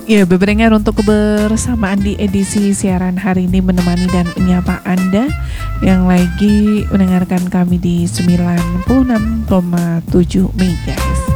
Ya, berbarengan untuk kebersamaan di edisi siaran hari ini, menemani dan menyapa Anda yang lagi mendengarkan kami di 96,7 MHz.